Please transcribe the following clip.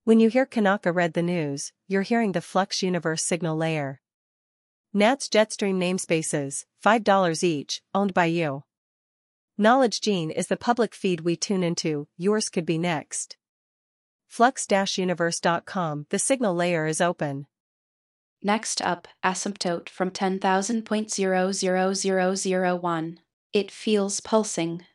When you hear Kanaka read the news, you're hearing the Flux Universe signal layer. NAT's Jetstream namespaces, $5 each, owned by you. Knowledge Gene is the public feed we tune into, yours could be next. Flux-universe.com, the signal layer is open. Next up, asymptote from 10,000.00001. It feels pulsing.